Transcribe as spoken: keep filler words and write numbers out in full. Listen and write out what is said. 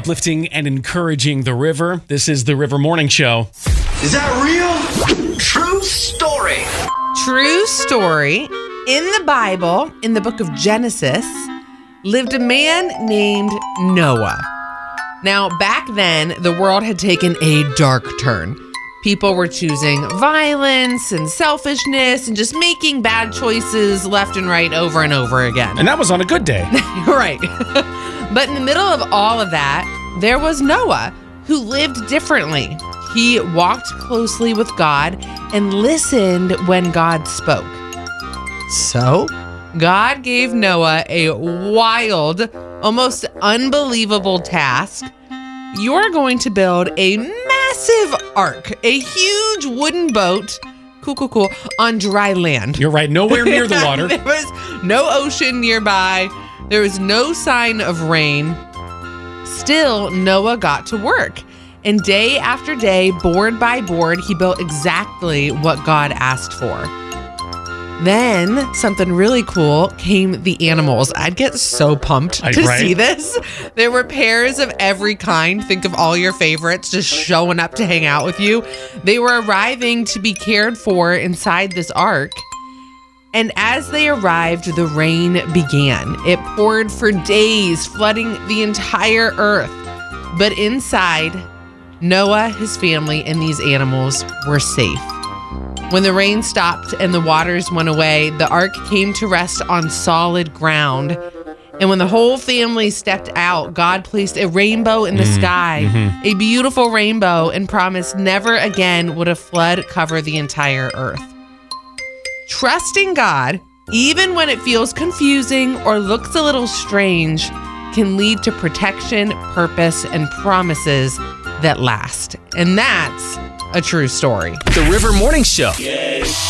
uplifting and encouraging the river. This is the River Morning Show. Is that real? True story. True story. In the Bible, in the book of Genesis, lived a man named Noah. Now, back then, the world had taken a dark turn. People were choosing violence and selfishness and just making bad choices left and right over and over again. And that was on a good day. Right. But in the middle of all of that, there was Noah, who lived differently. He walked closely with God and listened when God spoke. So, God gave Noah a wild, almost unbelievable task. You're going to build a massive ark, a huge wooden boat, cool, cool, cool, on dry land. You're right, nowhere near the water. There was no ocean nearby. There was no sign of rain. Still, Noah got to work. And day after day, board by board, he built exactly what God asked for. Then, something really cool, came the animals. I'd get so pumped I, to right? see this. There were pairs of every kind. Think of all your favorites just showing up to hang out with you. They were arriving to be cared for inside this ark. And as they arrived, the rain began. It poured for days, flooding the entire earth. But inside, Noah, his family, and these animals were safe. When the rain stopped and the waters went away, the ark came to rest on solid ground. And when the whole family stepped out, God placed a rainbow in the mm, sky, mm-hmm. a beautiful rainbow, and promised never again would a flood cover the entire earth. Trusting God, even when it feels confusing or looks a little strange, can lead to protection, purpose, and promises that last. And that's a true story. The River Morning Show. Yes.